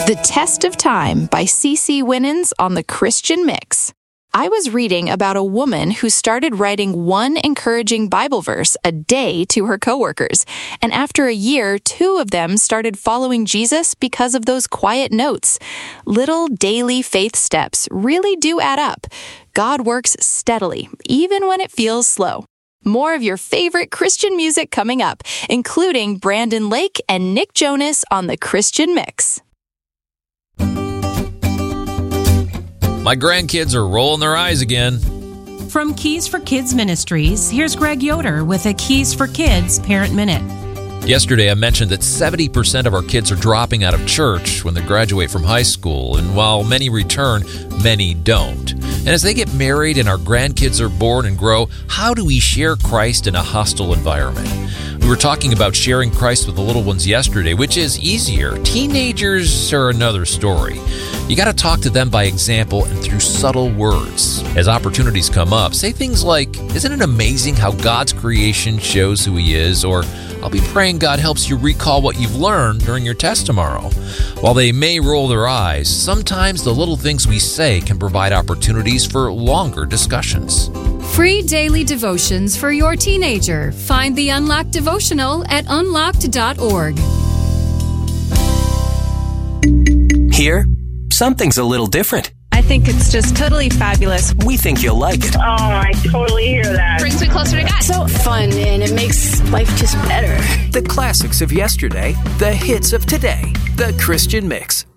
The Test of Time by C.C. Winans on the Christian Mix. I was reading about a woman who started writing one encouraging Bible verse a day to her coworkers, and after a year, 2 of them started following Jesus because of those quiet notes. Little daily faith steps really do add up. God works steadily, even when it feels slow. More of your favorite Christian music coming up, including Brandon Lake and Nick Jonas on the Christian Mix. My grandkids are rolling their eyes again. From Keys for Kids Ministries, here's Greg Yoder with a Keys for Kids Parent Minute. Yesterday, I mentioned that 70% of our kids are dropping out of church when they graduate from high school, and while many return, many don't. And as they get married and our grandkids are born and grow, how do we share Christ in a hostile environment? We were talking about sharing Christ with the little ones yesterday, which is easier. Teenagers are another story. You got to talk to them by example and through subtle words. As opportunities come up, say things like, "Isn't it amazing how God's creation shows who He is?" Or, "I'll be praying God helps you recall what you've learned during your test tomorrow." While they may roll their eyes, sometimes the little things we say can provide opportunities for longer discussions. Free daily devotions for your teenager. Find the Unlocked devotional at unlocked.org. Here, something's a little different. I think it's just totally fabulous. We think you'll like it. Oh, I totally hear that. Brings me closer to God. So fun, and it makes life just better. The classics of yesterday, the hits of today. The Christian Mix.